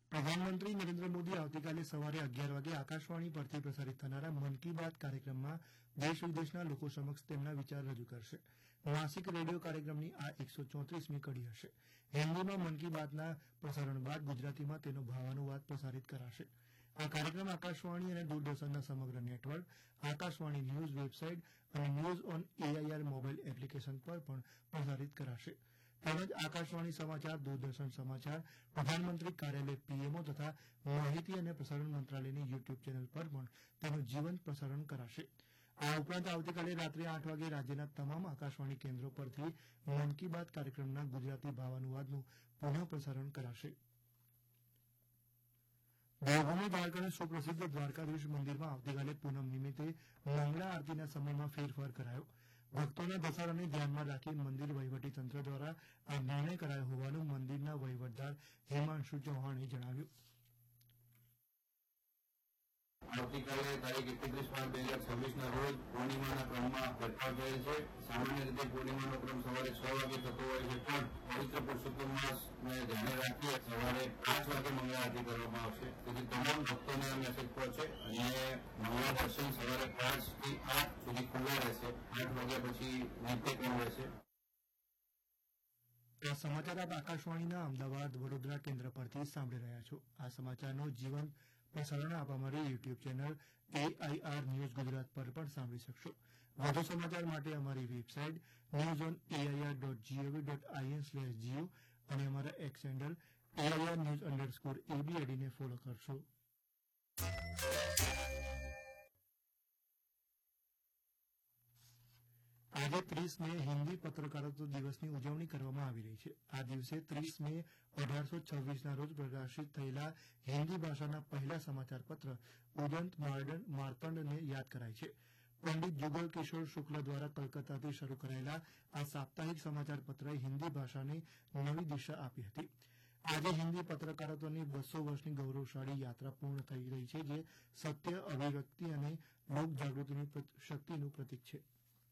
પ્રધાનમંત્રી નરેન્દ્ર મોદી આવતીકાલે સવારે 11 વાગે આકાશવાણી પરથી પ્રસારિત થનારા મન કી બાત કાર્યક્રમમાં દેશ વિદેશના લોકો સમક્ષ તેમના વિચાર રજૂ કરશે. માસિક રેડિયો કાર્યક્રમની આ 134મી કડી હશે. હિન્દીમાં મન કી બાતના પ્રસારણ બાદ ગુજરાતીમાં તેનો ભાવાનુવાદ પ્રસારિત કરાશે. આ કાર્યક્રમ આકાશવાણી અને દૂરદર્શનના સમગ્ર નેટવર્ક, આકાશવાણી ન્યૂઝ વેબસાઇટ અને news on AIR mobile application પર પણ પ્રસારિત કરાશે. તેમજ આકાશવાણી સમાચાર, દૂરદર્શન સમાચાર, પ્રધાનમંત્રી કાર્યાલય પીએમઓ તથા માહિતી અને પ્રસારણ મંત્રાલયની યુટ્યુબ ચેનલ પર પણ તેનું જીવંત પ્રસારણ કરાશે. આ ઉપરાંત આવતીકાલે રાત્રે 8 વાગે રાજ્યના તમામ આકાશવાણી કેન્દ્રો પરથી મન કી બાત કાર્યક્રમના ગુજરાતી ભાવાનુવાદનું પુનઃ પ્રસારણ કરાશે. દેવભૂમિ દ્વારકાના સુપ્રસિદ્ધ દ્વારકાધીશ મંદિરમાં આવતીકાલે પૂનમ નિમિત્તે મંગળા આરતીના સમયમાં ફેરફાર કરાયો. ભક્તોના ધસારાને ધ્યાનમાં રાખી મંદિર વહીવટીતંત્ર દ્વારા આ નિર્ણય કરાયો હોવાનું મંદિરના વહીવટદાર હિમાંશુ ચૌહાણે જણાવ્યું. આવતીકાલે તારીખ 31/5/2026 રોજ પૂર્ણિમાના ક્રમમાં ફેરફાર થયેલ છે. સામાન્ય રીતે પૂર્ણિમાનો ક્રમ સવારે 6 વાગે થતો હોય છે, પણ પવિત્ર પુરુષોત્તમ માસને ધ્યાને રાખી સવારે 5 વાગે મંગળા આરતી કરવામાં આવશે. તેથી તમામ ભક્તોને આ મેસેજ પહોંચે અને મંગળા દર્શન સવારે 5 થી 8 સુધી ખુલ્લા રહેશે. 8 વાગ્યા પછી નિત્યક્રમ રહેશે. આ સમાચાર આપ આકાશવાણીના અમદાવાદ, વડોદરા કેન્દ્ર પરથી સાંભળી રહ્યા છો. આ સમાચારનો જીવંત પ્રસારણ આપ અમારી YouTube channel AIR news Gujarat પર પણ સાંભળી શકશો. વધુ સમાચાર માટે અમારી વેબસાઇટ newsonair.gov.in/geo અને અમારા એક્સ હેન્ડલ AIR_news_ABAD ને ફોલો કરશો. આજે 30 મે હિન્દી પત્રકારત્વ દિવસની ઉજવણી કરવામાં આવી રહી છે. આ દિવસે 30 મે 1826ના રોજ પ્રકાશિત થયેલા હિન્દી ભાષાના પહેલા સમાચારપત્ર ઉદંત માર્તંડને યાદ કરાય છે. પંડિત જુગલ કિશોર શુક્લ દ્વારા કલકત્તાથી શરૂ કરાયેલા આ સાપ્તાહિક સમાચારપત્રએ હિન્દી ભાષાને નવી દિશા આપી હતી. આજે હિન્દી પત્રકારત્વની 200 વર્ષની ગૌરવશાળી યાત્રા પૂર્ણ થઈ રહી છે, જે સત્ય, અભિવ્યક્તિ અને લોકજાગૃતિની શક્તિનું પ્રતીક છે.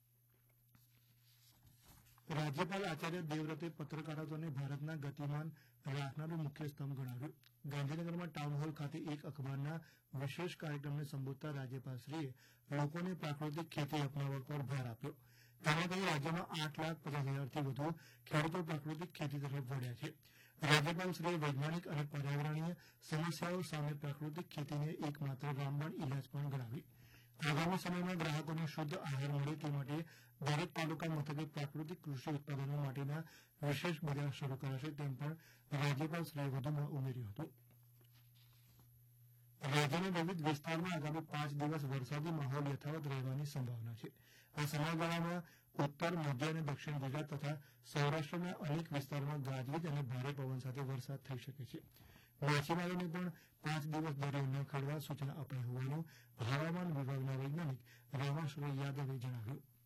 રાજ્યપાલ આચાર્ય દેવવ્રતે પત્રકારત્વને ભારતના ગતિમાન રાખનારું મુખ્ય સ્તંભ ગણાવ્યું. ગાંધીનગરમાં ટાઉનહોલ ખાતે એક અખબારના વિશેષ કાર્યક્રમને સંબોધતા રાજ્યપાલશ્રીએ લોકોને પ્રાકૃતિક ખેતી અપનાવવા પર ભાર આપ્યો. તેમણે કહ્યું, રાજ્યમાં 8,50,000થી વધુ ખેડૂતો પ્રાકૃતિક ખેતી તરફ વળ્યા છે. રાજ્યપાલશ્રીએ વૈજ્ઞાનિક અને પર્યાવરણીય સમસ્યાઓ સામે પ્રાકૃતિક ખેતીને એકમાત્ર રામબાણ ઇલાજ પણ ગણાવી. આગામી સમયમાં ગ્રાહકોને શુદ્ધ આહાર મળે તે માટે દરેક તાલુકા મથકે પ્રાકૃતિક કૃષિ ઉત્પાદનો માટેના વિશેષ બજાર શરૂ કરાશે, તેમ પણ રાજ્યપાલશ્રીએ વધુમાં ઉમેર્યું હતું. રાજ્યના વિવિધ વિસ્તારમાં આગામી 5 દિવસ વરસાદી માહોલ યથાવત રહેવાની સંભાવના છે. આ સમયગાળામાં ઉત્તર, મધ્ય અને દક્ષિણ ગુજરાત તથા સૌરાષ્ટ્રના અનેક વિસ્તારોમાં ગાજવીજ અને ભારે પવન સાથે વરસાદ થઈ શકે છે. માછીમારોને પણ 5 દિવસ દરિયો ન ખેડવા સૂચના અપાઈ હોવાનું હવામાન વિભાગના વૈજ્ઞાનિક રામાશ્વર યાદવે જણાવ્યું.